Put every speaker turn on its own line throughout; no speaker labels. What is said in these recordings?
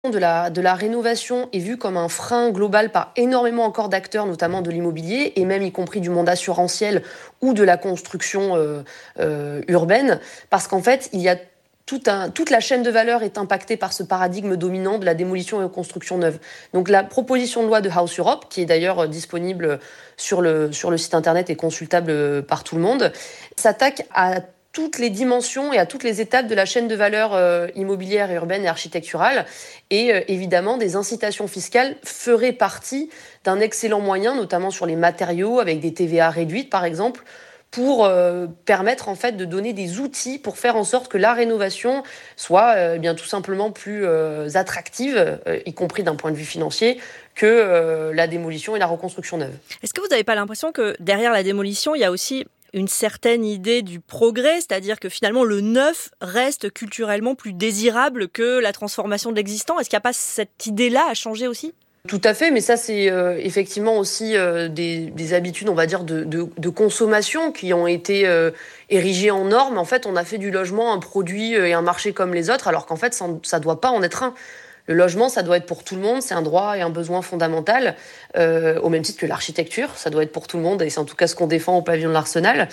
de la rénovation est vue comme un frein global par énormément encore d'acteurs, notamment de l'immobilier, et même y compris du monde assurantiel ou de la construction urbaine, parce qu'en fait, il y a toute la chaîne de valeur est impactée par ce paradigme dominant de la démolition et construction neuve. Donc la proposition de loi de House Europe, qui est d'ailleurs disponible sur le site internet et consultable par tout le monde, s'attaque à toutes les dimensions et à toutes les étapes de la chaîne de valeur immobilière, urbaine et architecturale. Et évidemment, des incitations fiscales feraient partie d'un excellent moyen, notamment sur les matériaux, avec des TVA réduites par exemple, pour permettre en fait de donner des outils pour faire en sorte que la rénovation soit bien tout simplement plus attractive, y compris d'un point de vue financier, que la démolition et la reconstruction neuve.
Est-ce que vous n'avez pas l'impression que derrière la démolition, il y a aussi une certaine idée du progrès, c'est-à-dire que finalement le neuf reste culturellement plus désirable que la transformation de l'existant? Est-ce qu'il n'y a pas cette idée-là à changer aussi?
Tout à fait, mais ça c'est effectivement aussi des habitudes, on va dire, de consommation qui ont été érigées en normes. En fait, on a fait du logement un produit et un marché comme les autres, alors qu'en fait, ça doit pas en être un. Le logement, ça doit être pour tout le monde, c'est un droit et un besoin fondamental, au même titre que l'architecture, ça doit être pour tout le monde, et c'est en tout cas ce qu'on défend au pavillon de l'Arsenal.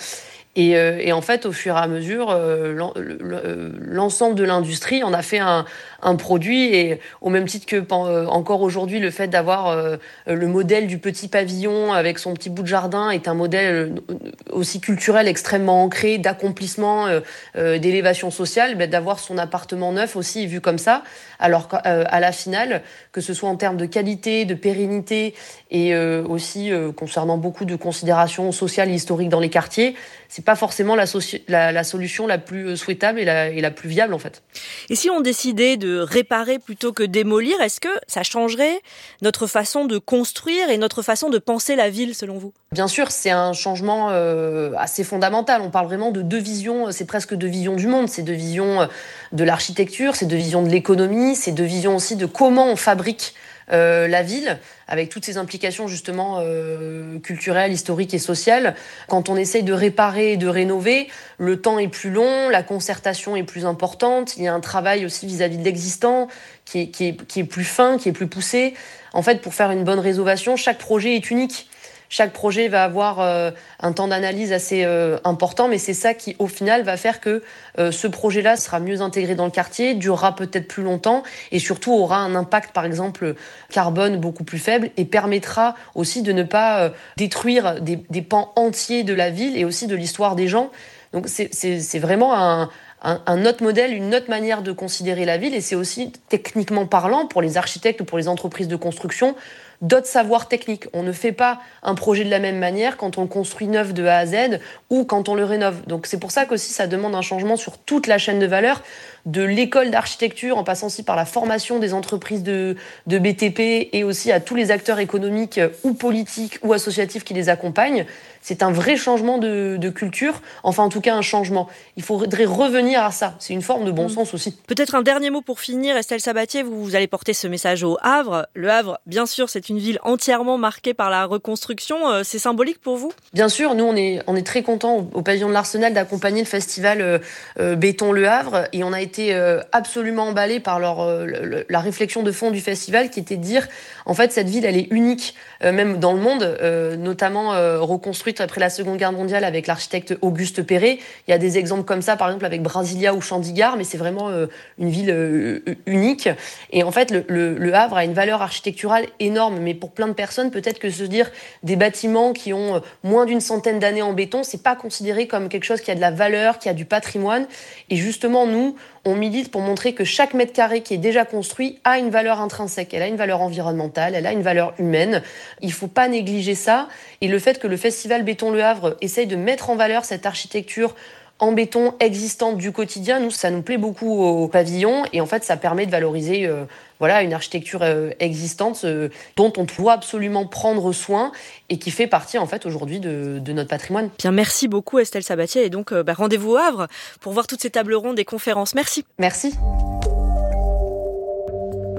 Et en fait, au fur et à mesure, l'ensemble de l'industrie en a fait un produit. Et au même titre que encore aujourd'hui, le fait d'avoir le modèle du petit pavillon avec son petit bout de jardin est un modèle aussi culturel extrêmement ancré, d'accomplissement, d'élévation sociale. D'avoir son appartement neuf aussi est vu comme ça. Alors qu'à la finale, que ce soit en termes de qualité, de pérennité et aussi concernant beaucoup de considérations sociales et historiques dans les quartiers, c'est pas forcément la solution la plus souhaitable et la plus viable en fait.
Et si on décidait de réparer plutôt que démolir, est-ce que ça changerait notre façon de construire et notre façon de penser la ville selon vous?
Bien sûr, c'est un changement assez fondamental. On parle vraiment de deux visions, c'est presque deux visions du monde. C'est deux visions de l'architecture, c'est deux visions de l'économie, c'est deux visions aussi de comment on fabrique la ville, avec toutes ses implications justement culturelles, historiques et sociales. Quand on essaye de réparer et de rénover, le temps est plus long, la concertation est plus importante, il y a un travail aussi vis-à-vis de l'existant qui est plus fin, qui est plus poussé. En fait, pour faire une bonne rénovation, chaque projet est unique. Chaque projet va avoir un temps d'analyse assez important, mais c'est ça qui, au final, va faire que ce projet-là sera mieux intégré dans le quartier, durera peut-être plus longtemps et surtout aura un impact, par exemple, carbone beaucoup plus faible et permettra aussi de ne pas détruire des pans entiers de la ville et aussi de l'histoire des gens. Donc c'est vraiment un autre modèle, une autre manière de considérer la ville et c'est aussi techniquement parlant pour les architectes ou pour les entreprises de construction d'autres savoirs techniques. On ne fait pas un projet de la même manière quand on le construit neuf de A à Z ou quand on le rénove. Donc c'est pour ça qu'aussi ça demande un changement sur toute la chaîne de valeur, de l'école d'architecture en passant aussi par la formation des entreprises de BTP et aussi à tous les acteurs économiques ou politiques ou associatifs qui les accompagnent. C'est un vrai changement de culture, enfin en tout cas un changement. Il faudrait revenir à ça, c'est une forme de bon sens aussi.
Peut-être un dernier mot pour finir, Estelle Sabatier, vous allez porter ce message au Havre. Le Havre, bien sûr, c'est une ville entièrement marquée par la reconstruction, c'est symbolique pour vous?
Bien sûr, nous on est très contents au pavillon de l'Arsenal d'accompagner le festival Béton Le Havre et on a été absolument emballés par la réflexion de fond du festival qui était de dire en fait cette ville elle est unique même dans le monde, notamment reconstruite après la Seconde Guerre mondiale avec l'architecte Auguste Perret. Il y a des exemples comme ça par exemple avec Brasilia ou Chandigarh, mais c'est vraiment une ville unique. Et en fait le Havre a une valeur architecturale énorme, mais pour plein de personnes peut-être que se dire des bâtiments qui ont moins d'une centaine d'années en béton, c'est pas considéré comme quelque chose qui a de la valeur, qui a du patrimoine. Et justement, nous, on milite pour montrer que chaque mètre carré qui est déjà construit a une valeur intrinsèque. Elle a une valeur environnementale, elle a une valeur humaine. Il faut pas négliger ça. Et le fait que le festival Béton Le Havre essaye de mettre en valeur cette architecture en béton existante du quotidien, nous, ça nous plaît beaucoup au pavillon. Et en fait, ça permet de valoriser une architecture existante dont on doit absolument prendre soin et qui fait partie, en fait, aujourd'hui de notre patrimoine.
Bien, merci beaucoup, Estelle Sabatier. Et donc, rendez-vous au Havre pour voir toutes ces tables rondes et conférences. Merci.
Merci.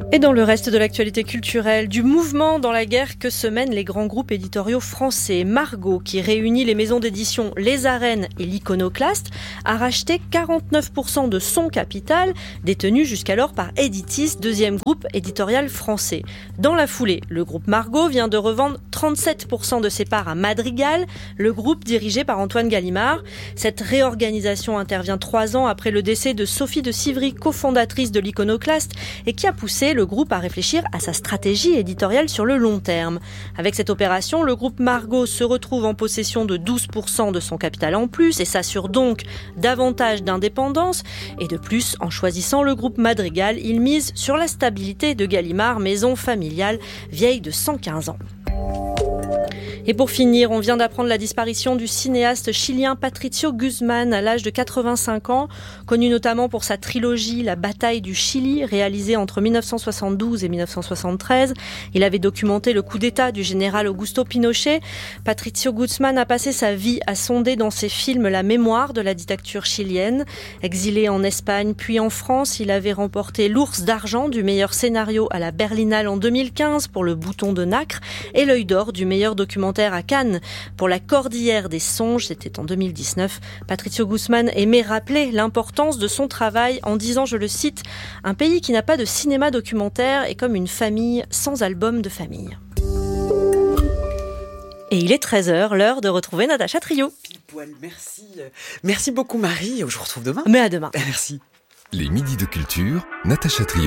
Et dans le reste de l'actualité culturelle, du mouvement dans la guerre que se mènent les grands groupes éditoriaux français, Margot, qui réunit les maisons d'édition Les Arènes et l'Iconoclaste, a racheté 49% de son capital, détenu jusqu'alors par Editis, deuxième groupe éditorial français. Dans la foulée, le groupe Margot vient de revendre 37% de ses parts à Madrigal, le groupe dirigé par Antoine Gallimard. Cette réorganisation intervient 3 ans après le décès de Sophie de Civry, cofondatrice de l'Iconoclaste, et qui a poussé le groupe à réfléchir à sa stratégie éditoriale sur le long terme. Avec cette opération, le groupe Margot se retrouve en possession de 12% de son capital en plus et s'assure donc davantage d'indépendance. Et de plus, en choisissant le groupe Madrigal, il mise sur la stabilité de Gallimard, maison familiale vieille de 115 ans. Et pour finir, on vient d'apprendre la disparition du cinéaste chilien Patricio Guzmán à l'âge de 85 ans, connu notamment pour sa trilogie La bataille du Chili, réalisée entre 1972 et 1973. Il avait documenté le coup d'État du général Augusto Pinochet. Patricio Guzmán a passé sa vie à sonder dans ses films la mémoire de la dictature chilienne. Exilé en Espagne puis en France, il avait remporté l'Ours d'argent du meilleur scénario à la Berlinale en 2015 pour Le Bouton de Nacre et l'Œil d'or du meilleur documentaire à Cannes pour La Cordillère des Songes, c'était en 2019. Patricio Guzmán aimait rappeler l'importance de son travail en disant, je le cite, « Un pays qui n'a pas de cinéma documentaire est comme une famille sans album de famille ». Et il est 13h, l'heure de retrouver Natacha Trio.
Pile poil, merci. Merci beaucoup Marie, je vous retrouve demain.
Mais à demain.
Merci.
Les midis de culture, Natacha Trio.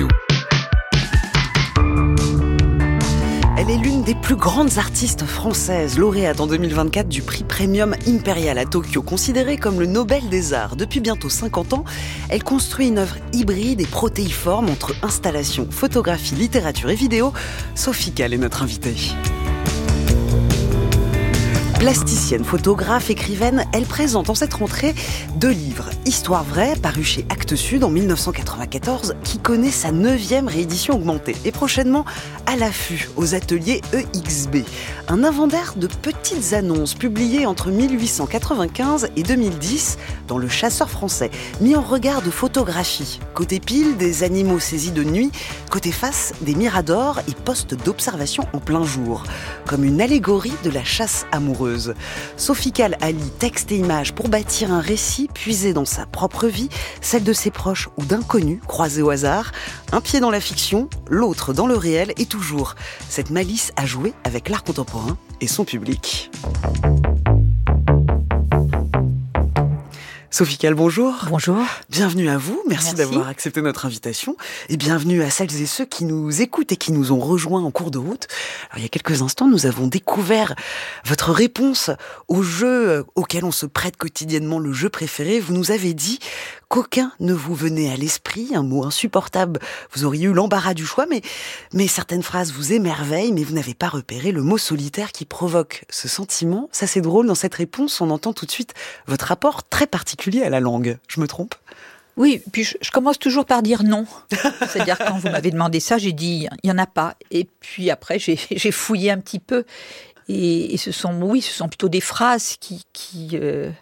Elle est l'une des plus grandes artistes françaises, lauréate en 2024 du prix Premium Impérial à Tokyo, considérée comme le Nobel des Arts. Depuis bientôt 50 ans, elle construit une œuvre hybride et protéiforme entre installation, photographie, littérature et vidéo. Sophie Calle est notre invitée. Plasticienne, photographe, écrivaine, elle présente en cette rentrée 2 livres. Histoire vraie, paru chez Actes Sud en 1994, qui connaît sa 9e réédition augmentée. Et prochainement, à l'affût, aux ateliers EXB. Un inventaire de petites annonces publiées entre 1895 et 2010 dans Le Chasseur français, mis en regard de photographies. Côté pile, des animaux saisis de nuit, côté face, des miradors et postes d'observation en plein jour. Comme une allégorie de la chasse amoureuse. Sophie Calle allie texte et images pour bâtir un récit puisé dans sa propre vie, celle de ses proches ou d'inconnus croisés au hasard. Un pied dans la fiction, l'autre dans le réel et toujours cette malice à jouer avec l'art contemporain et son public. Sophie Calle, bonjour.
Bonjour.
Bienvenue à vous. Merci d'avoir accepté notre invitation. Et bienvenue à celles et ceux qui nous écoutent et qui nous ont rejoints en cours de route. Alors, il y a quelques instants, nous avons découvert votre réponse au jeu auquel on se prête quotidiennement, le jeu préféré. Vous nous avez dit qu'aucun ne vous venait à l'esprit, un mot insupportable. Vous auriez eu l'embarras du choix, mais certaines phrases vous émerveillent, mais vous n'avez pas repéré le mot solitaire qui provoque ce sentiment. Ça, c'est drôle. Dans cette réponse, on entend tout de suite votre rapport très particulier à la langue. Je me trompe ?
Oui, puis je commence toujours par dire non. C'est-à-dire, quand vous m'avez demandé ça, j'ai dit il n'y en a pas. Et puis après, j'ai fouillé un petit peu. Et ce sont plutôt des phrases qui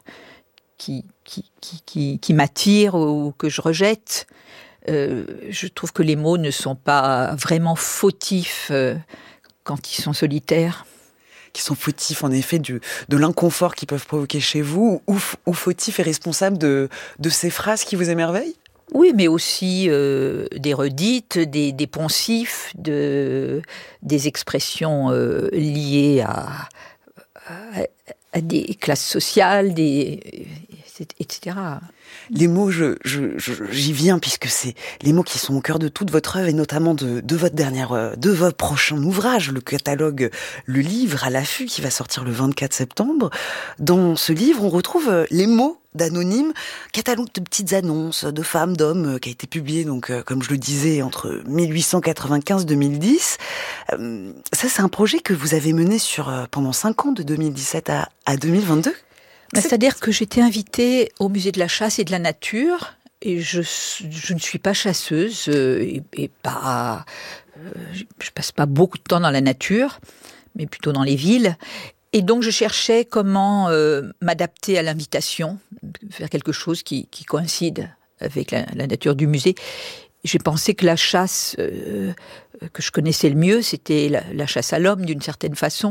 m'attirent ou que je rejette. Je trouve que les mots ne sont pas vraiment fautifs quand ils sont solitaires.
Qui sont fautifs, en effet, de l'inconfort qu'ils peuvent provoquer chez vous, ou fautifs et responsables de ces phrases qui vous émerveillent ?
Oui, mais aussi des redites, des poncifs, des expressions liées à des classes sociales, etc.
Les mots, j'y viens, puisque c'est les mots qui sont au cœur de toute votre œuvre, et notamment de votre prochain ouvrage, le catalogue, le livre à l'affût, qui va sortir le 24 septembre. Dans ce livre, on retrouve les mots d'anonymes, catalogue de petites annonces de femmes, d'hommes, qui a été publié, donc, comme je le disais, entre 1895 et 2010. Ça, c'est un projet que vous avez mené pendant 5 ans, de 2017 à 2022.
C'est-à-dire que j'étais invitée au musée de la chasse et de la nature, et je ne suis pas chasseuse, et pas, je passe pas beaucoup de temps dans la nature, mais plutôt dans les villes. Et donc je cherchais comment m'adapter à l'invitation, faire quelque chose qui coïncide avec la nature du musée. j'ai pensé que la chasse que je connaissais le mieux, c'était la chasse à l'homme, d'une certaine façon.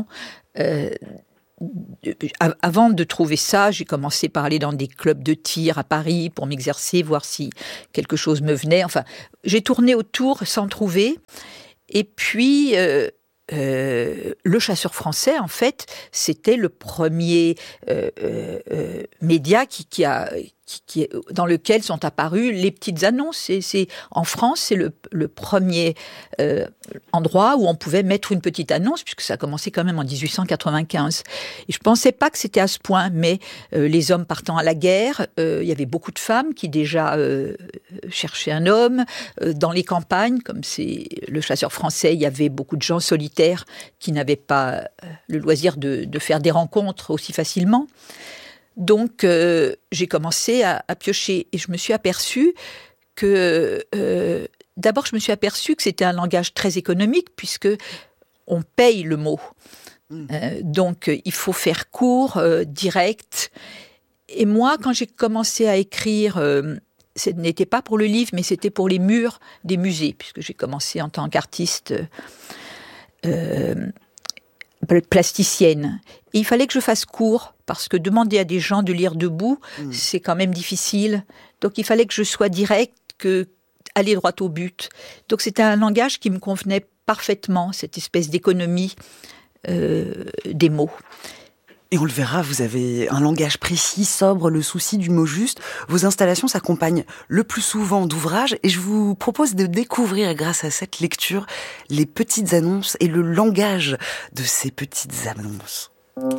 Avant de trouver ça, j'ai commencé par aller dans des clubs de tir à Paris pour m'exercer, voir si quelque chose me venait. Enfin, j'ai tourné autour sans trouver. Et puis, le chasseur français, en fait, c'était le premier média dans lequel sont apparues les petites annonces. En France, c'est le premier endroit où on pouvait mettre une petite annonce, puisque ça a commencé quand même en 1895. Et je ne pensais pas que c'était à ce point, mais les hommes partant à la guerre, il y avait beaucoup de femmes qui déjà cherchaient un homme. Dans les campagnes, comme c'est le chasseur français, il y avait beaucoup de gens solitaires qui n'avaient pas le loisir de faire des rencontres aussi facilement. Donc, j'ai commencé à piocher et je me suis aperçue que... d'abord, je me suis aperçue que c'était un langage très économique puisque on paye le mot. Donc, il faut faire court, direct. Et moi, quand j'ai commencé à écrire... ce n'était pas pour le livre, mais c'était pour les murs des musées, puisque j'ai commencé en tant qu'artiste plasticienne. Et il fallait que je fasse court, parce que demander à des gens de lire debout, c'est quand même difficile. Donc il fallait que je sois directe, aller droit au but. Donc c'était un langage qui me convenait parfaitement, cette espèce d'économie des mots.
Et on le verra, vous avez un langage précis, sobre, le souci du mot juste. Vos installations s'accompagnent le plus souvent d'ouvrages et je vous propose de découvrir, grâce à cette lecture, les petites annonces et le langage de ces petites annonces.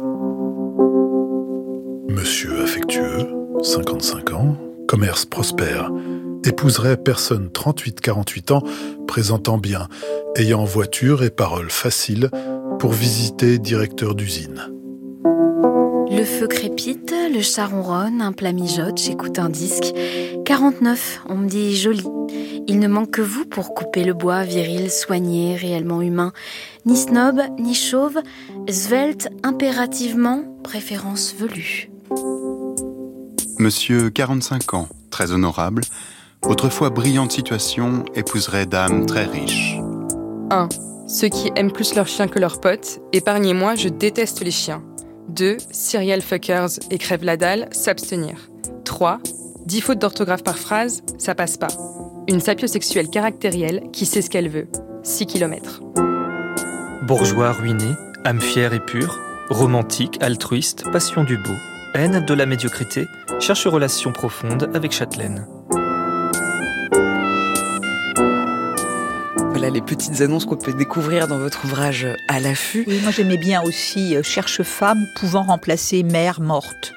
Monsieur affectueux, 55 ans, commerce prospère, épouserait personne 38-48 ans, présentant bien, ayant voiture et parole facile pour visiter directeur d'usine.
Le feu crépite, le chat ronronne, un plat mijote, j'écoute un disque. 49, on me dit joli. Il ne manque que vous pour couper le bois viril, soigné, réellement humain. Ni snob, ni chauve, svelte, impérativement, préférence velue.
Monsieur, 45 ans, très honorable, autrefois brillante situation, épouserait dame très riche.
1. Ceux qui aiment plus leurs chiens que leurs potes, épargnez-moi, je déteste les chiens. 2. Serial fuckers et crève la dalle, s'abstenir. 3. 10 fautes d'orthographe par phrase, ça passe pas. Une sapiosexuelle caractérielle qui sait ce qu'elle veut. 6 km.
Bourgeois ruiné, âme fière et pure, romantique, altruiste, passion du beau, haine de la médiocrité, cherche relation profonde avec Châtelaine.
Voilà les petites annonces qu'on peut découvrir dans votre ouvrage À l'affût.
Oui, moi j'aimais bien aussi cherche femme pouvant remplacer mère morte.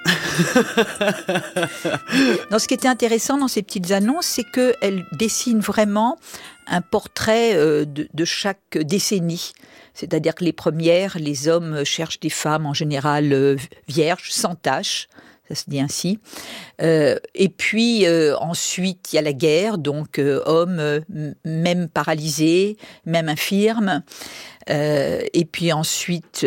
Non, ce qui était intéressant dans ces petites annonces, c'est qu'elles dessinent vraiment un portrait de chaque décennie. C'est-à-dire que les premières, les hommes cherchent des femmes en général vierges, sans tache. Ça se dit ainsi. Et puis ensuite, il y a la guerre, donc hommes même paralysés, même infirmes. Et puis ensuite,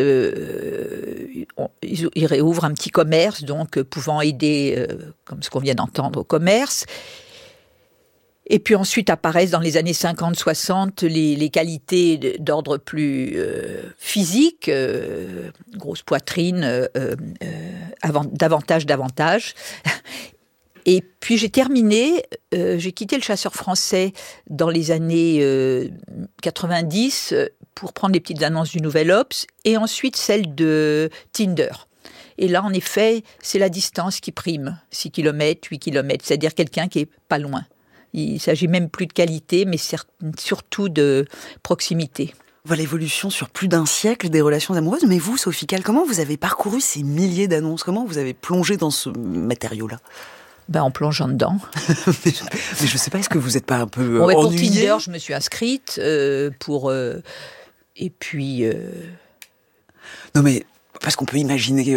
ils réouvrent un petit commerce, donc pouvant aider, comme ce qu'on vient d'entendre, au commerce. Et puis ensuite apparaissent dans les années 50-60 les qualités d'ordre plus physique, grosse poitrine, davantage. Et puis j'ai terminé, j'ai quitté le chasseur français dans les années 90 pour prendre les petites annonces du Nouvel Obs et ensuite celle de Tinder. Et là, en effet, c'est la distance qui prime, 6 km, 8 km, c'est-à-dire quelqu'un qui est pas loin. Il ne s'agit même plus de qualité, mais surtout de proximité.
Voilà l'évolution sur plus d'un siècle des relations amoureuses. Mais vous, Sophie Calle, comment vous avez parcouru ces milliers d'annonces ? Comment vous avez plongé dans ce matériau-là ?
En plongeant dedans.
mais je ne sais pas, est-ce que vous n'êtes pas un peu
pour
ennuyée ?
Tinder, je me suis inscrite. Et puis...
Non mais... Parce qu'on peut imaginer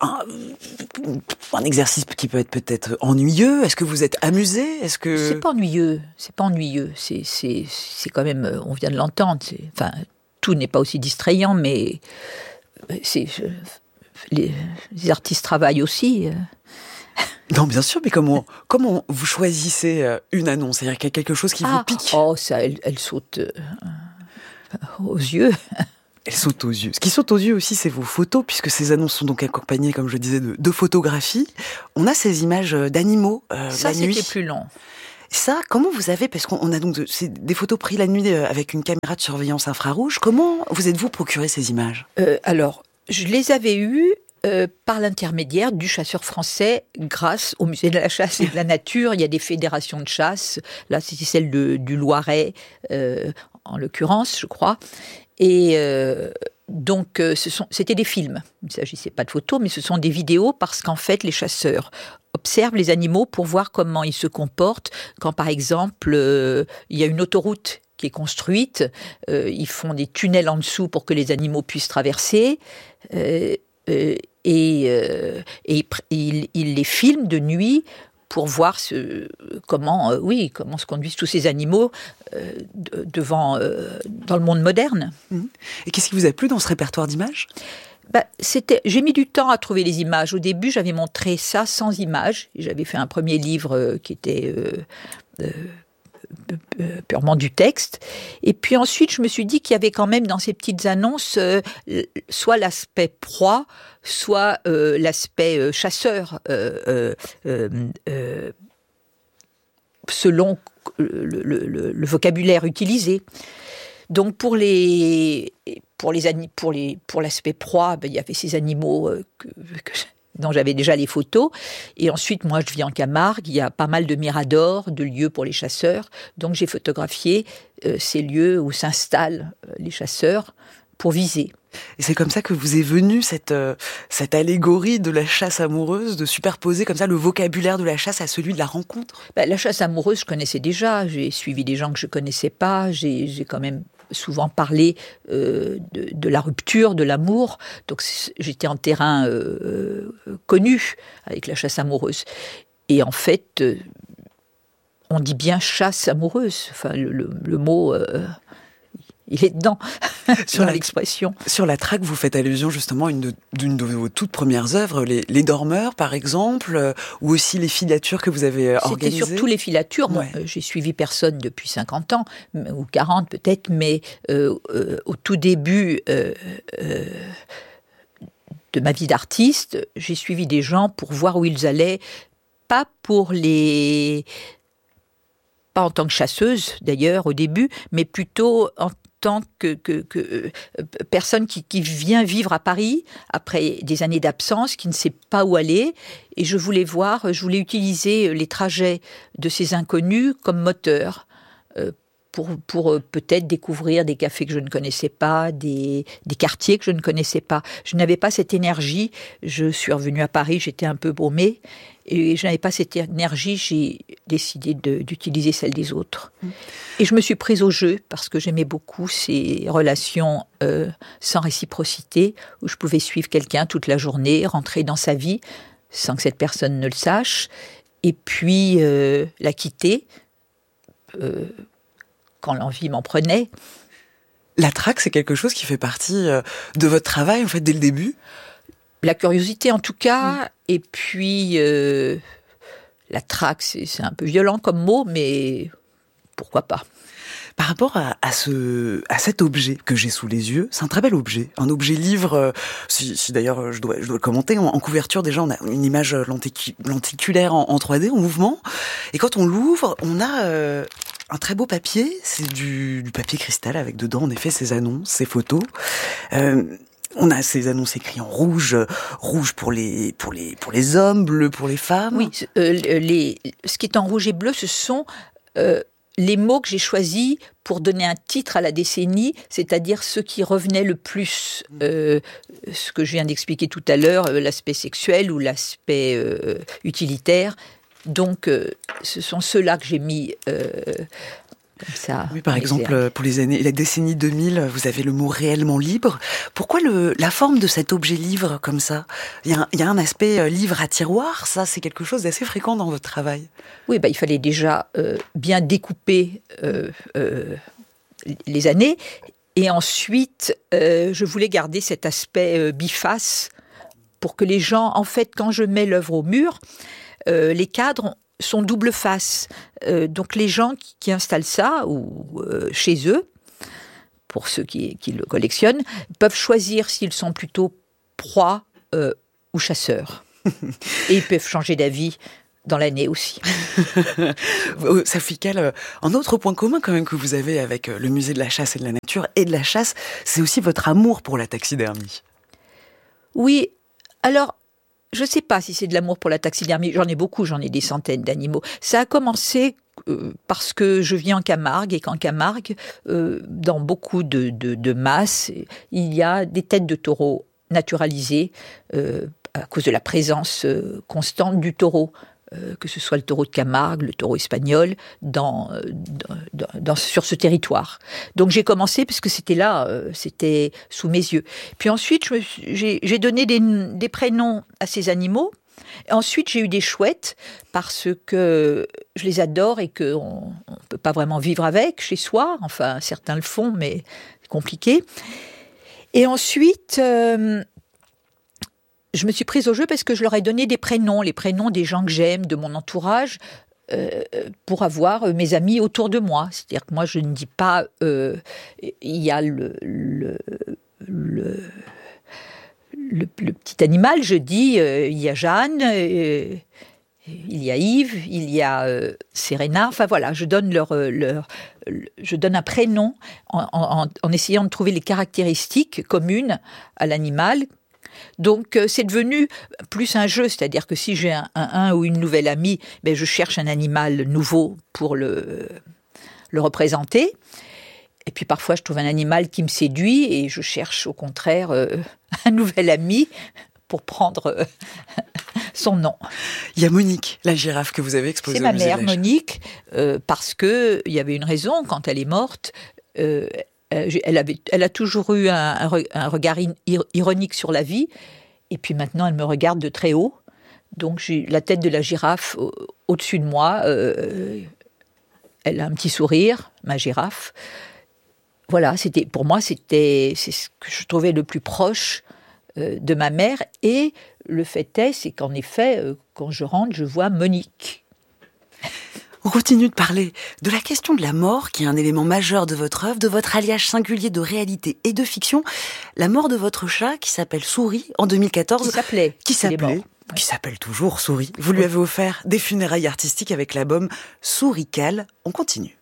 un exercice qui peut être peut-être ennuyeux. Est-ce que vous êtes amusé ? Est-ce que...
C'est pas ennuyeux. C'est quand même... On vient de l'entendre. Tout n'est pas aussi distrayant, mais les artistes travaillent aussi.
Non, bien sûr, mais comment vous choisissez une annonce? C'est-à-dire qu'il y a quelque chose qui vous pique?
Oh, ça, elle saute aux yeux.
Elle saute aux yeux. Ce qui saute aux yeux aussi, c'est vos photos, puisque ces annonces sont donc accompagnées, comme je disais, de photographies. On a ces images d'animaux
ça,
la nuit.
c'était plus long.
Ça, comment vous avez, parce qu'on a donc c'est des photos prises la nuit avec une caméra de surveillance infrarouge, comment vous êtes-vous procuré ces images?
Alors, je les avais eues par l'intermédiaire du chasseur français, grâce au musée de la chasse et de la nature. Il y a des fédérations de chasse. Là, c'était celle du Loiret, en l'occurrence, je crois. Et donc, c'était des films. Il ne s'agissait pas de photos, mais ce sont des vidéos parce qu'en fait, les chasseurs observent les animaux pour voir comment ils se comportent. Quand, par exemple, il y a une autoroute qui est construite, ils font des tunnels en dessous pour que les animaux puissent traverser. Et il les filme de nuit pour voir comment se conduisent tous ces animaux dans le monde moderne.
Et qu'est-ce qui vous a plu dans ce répertoire d'images?
J'ai mis du temps à trouver les images. Au début, j'avais montré ça sans images. J'avais fait un premier livre qui était purement du texte. Et puis ensuite, je me suis dit qu'il y avait quand même dans ces petites annonces soit l'aspect proie, soit l'aspect chasseur, selon le vocabulaire utilisé. Donc pour l'aspect proie, il y avait ces animaux dont j'avais déjà les photos. Et ensuite, moi, je vis en Camargue. Il y a pas mal de miradors, de lieux pour les chasseurs. Donc, j'ai photographié ces lieux où s'installent les chasseurs pour viser.
Et c'est comme ça que vous est venue cette allégorie de la chasse amoureuse, de superposer comme ça le vocabulaire de la chasse à celui de la rencontre?
La chasse amoureuse, je connaissais déjà. J'ai suivi des gens que je connaissais pas. J'ai quand même souvent parlé de la rupture, de l'amour. Donc j'étais en terrain connu avec la chasse amoureuse. Et en fait, on dit bien chasse amoureuse. Enfin, le mot... il est dedans, sur l'expression.
Sur la traque, vous faites allusion justement à d'une de vos toutes premières œuvres, les Dormeurs par exemple, ou aussi les filatures que vous avez organisées.
C'était surtout les filatures.
Ouais.
Bon, j'ai suivi personne depuis 50 ans, ou 40 peut-être, mais au tout début de ma vie d'artiste, j'ai suivi des gens pour voir où ils allaient, pas en tant que chasseuse d'ailleurs au début, mais plutôt en tant que personne qui vient vivre à Paris après des années d'absence, qui ne sait pas où aller. Et je voulais utiliser les trajets de ces inconnus comme moteur pour peut-être découvrir des cafés que je ne connaissais pas, des quartiers que je ne connaissais pas. Je n'avais pas cette énergie. Je suis revenue à Paris, j'étais un peu baumée. Et je n'avais pas cette énergie, j'ai décidé d'utiliser celle des autres. Et je me suis prise au jeu parce que j'aimais beaucoup ces relations sans réciprocité, où je pouvais suivre quelqu'un toute la journée, rentrer dans sa vie sans que cette personne ne le sache, et puis la quitter quand l'envie m'en prenait.
La traque, c'est quelque chose qui fait partie de votre travail, en fait, dès le début?
La curiosité, en tout cas, et puis la traque, c'est un peu violent comme mot, mais pourquoi pas.
Par rapport à cet objet que j'ai sous les yeux, c'est un très bel objet, un objet livre. Si d'ailleurs je dois le commenter, en couverture déjà on a une image lenticulaire en 3D en mouvement, et quand on l'ouvre, on a un très beau papier, c'est du papier cristal avec dedans en effet ces annonces, ces photos. On a ces annonces écrites en rouge pour les hommes, bleu pour les femmes.
Oui, ce qui est en rouge et bleu, ce sont les mots que j'ai choisis pour donner un titre à la décennie, c'est-à-dire ceux qui revenaient le plus. Ce que je viens d'expliquer tout à l'heure, l'aspect sexuel ou l'aspect utilitaire. Donc, ce sont ceux-là que j'ai mis comme ça.
Oui, par exemple, pour la décennie 2000, vous avez le mot réellement libre. Pourquoi la forme de cet objet livre comme ça? Il y a un aspect livre à tiroir, ça c'est quelque chose d'assez fréquent dans votre travail.
Oui, il fallait déjà bien découper les années, et ensuite je voulais garder cet aspect biface pour que les gens, en fait, quand je mets l'œuvre au mur, les cadres sont double face. Donc les gens qui installent ça ou chez eux, pour ceux qui le collectionnent, peuvent choisir s'ils sont plutôt proies ou chasseurs. Et ils peuvent changer d'avis dans l'année aussi.
Sophie Calle, un autre point commun quand même que vous avez avec le musée de la chasse et de la nature et de la chasse, c'est aussi votre amour pour la taxidermie.
Oui, alors je ne sais pas si c'est de l'amour pour la taxidermie, j'en ai beaucoup, j'en ai des centaines d'animaux. Ça a commencé parce que je vis en Camargue et qu'en Camargue, dans beaucoup de masses, il y a des têtes de taureaux naturalisées à cause de la présence constante du taureau. Que ce soit le taureau de Camargue, le taureau espagnol, sur ce territoire. Donc j'ai commencé parce que c'était là, c'était sous mes yeux. Puis ensuite, j'ai donné des prénoms à ces animaux. Et ensuite, j'ai eu des chouettes parce que je les adore et qu'on ne peut pas vraiment vivre avec chez soi. Enfin, certains le font, mais c'est compliqué. Et ensuite... je me suis prise au jeu parce que je leur ai donné des prénoms, les prénoms des gens que j'aime, de mon entourage, pour avoir mes amis autour de moi. C'est-à-dire que moi, je ne dis pas, il y a le petit animal, je dis, il y a Jeanne, il y a Yves, il y a Serena. Enfin voilà, je donne je donne un prénom en essayant de trouver les caractéristiques communes à l'animal. Donc c'est devenu plus un jeu, c'est-à-dire que si j'ai un ou une nouvelle amie, ben, je cherche un animal nouveau pour le représenter. Et puis parfois je trouve un animal qui me séduit et je cherche au contraire un nouvel ami pour prendre son nom. Il y a Monique, la girafe que vous avez exposée au musée de la chasse. C'est ma mère, Monique, parce qu'il y avait une raison, quand elle est morte... Elle a toujours eu un regard ironique sur la vie, et puis maintenant elle me regarde de très haut. Donc j'ai la tête de la girafe au-dessus de moi. Elle a un petit sourire, ma girafe. Voilà, pour moi c'est ce que je trouvais le plus proche de ma mère. Et le fait est, c'est qu'en effet, quand je rentre, je vois Monique. On continue de parler de la question de la mort, qui est un élément majeur de votre œuvre, de votre alliage singulier de réalité et de fiction. La mort de votre chat, qui s'appelle Souris, en 2014. Qui s'appelle toujours Souris. Vous lui avez offert des funérailles artistiques avec l'album Souris Calle. On continue.